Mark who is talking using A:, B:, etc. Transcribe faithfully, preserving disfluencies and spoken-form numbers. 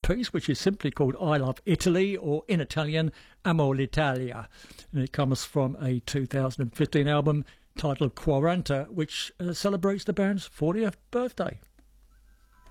A: piece, which is simply called I Love Italy, or in Italian, Amo l'Italia. And it comes from a two thousand fifteen album titled Quaranta, which uh, celebrates the band's fortieth birthday.